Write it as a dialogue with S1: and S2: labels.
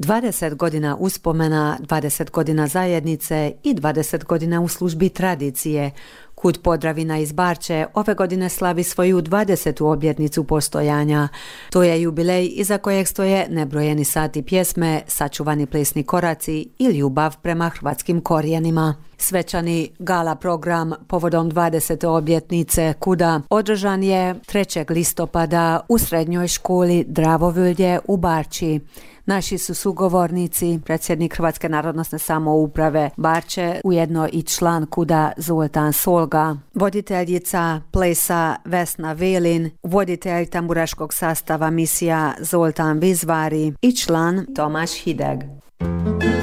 S1: 20 godina uspomena, 20 godina zajednice i 20 godina u službi tradicije. Kud Podravina iz Barče ove godine slavi svoju 20. obljetnicu postojanja. To je jubilej iza kojeg stoje nebrojeni sati pjesme, sačuvani plesni koraci i ljubav prema hrvatskim korijenima. Svečani gala program povodom 20. obljetnice Kuda održan je 3. listopada u srednjoj školi Dravovlje u Barči. Naši su sugovornici predsjednik Hrvatske narodnosne samouprave Barče, ujedno i član Kuda Zoltan Solga, voditeljica plesa Vesna Velin, voditelj tamburaškog sastava misija Zoltan Vizvari i član Tomaš Hideg.